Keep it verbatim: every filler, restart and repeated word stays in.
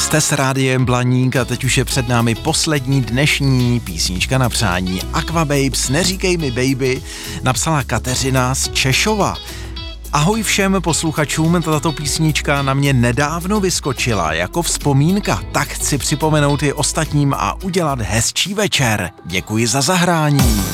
Jste s Rádiem Blaník a teď už je před námi poslední dnešní písnička na přání. Aqua Babes, Neříkej mi baby, napsala Kateřina z Češova. Ahoj všem posluchačům, tato písnička na mě nedávno vyskočila jako vzpomínka, tak chci připomenout i ostatním a udělat hezčí večer. Děkuji za zahrání.